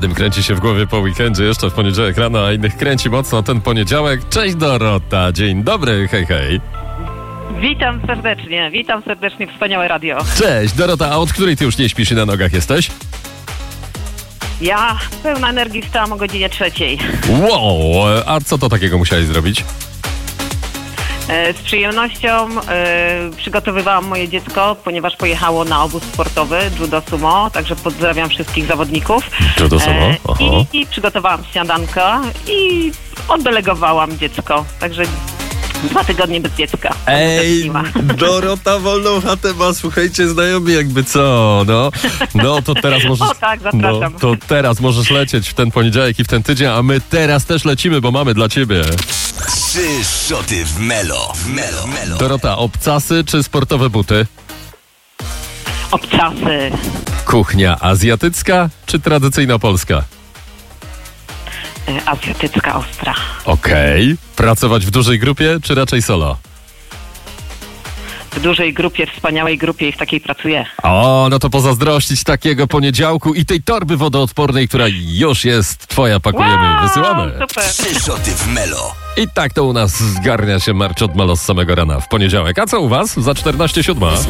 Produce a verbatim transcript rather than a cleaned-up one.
jednym kręci się w głowie po weekendzie, jeszcze w poniedziałek rano, a innych kręci mocno ten poniedziałek. Cześć Dorota, dzień dobry, hej hej. Witam serdecznie, witam serdecznie, wspaniałe radio. Cześć Dorota, a od której ty już nie śpisz i na nogach jesteś? Ja pełna energii wstałam o godzinie trzeciej. Wow, a co to takiego musiałeś zrobić? E, z przyjemnością e, przygotowywałam moje dziecko, ponieważ pojechało na obóz sportowy Judo Sumo, także pozdrawiam wszystkich zawodników. Judo Sumo? E, i, I przygotowałam śniadanko i oddelegowałam dziecko, także dwa tygodnie bez dziecka. Ej, Dorota wolną chatę ma, słuchajcie, znajomi jakby co, no. No to teraz możesz... O tak, zapraszam. No, to teraz możesz lecieć w ten poniedziałek i w ten tydzień, a my teraz też lecimy, bo mamy dla ciebie. Trzy szoty w Melo. W Melo. Melo. Dorota, obcasy czy sportowe buty? Obcasy. Kuchnia azjatycka czy tradycyjna polska? E, azjatycka ostra. Okej. Okay. Pracować w dużej grupie czy raczej solo? W dużej grupie, wspaniałej grupie i w takiej pracuję. O, no to pozazdrościć takiego poniedziałku i tej torby wodoodpornej, która już jest twoja, pakujemy i wysyłamy. Super. Trzy szoty w Melo. I tak to u nas zgarnia się marcz od Melo z samego rana w poniedziałek. A co u was? Za czternaście siódma.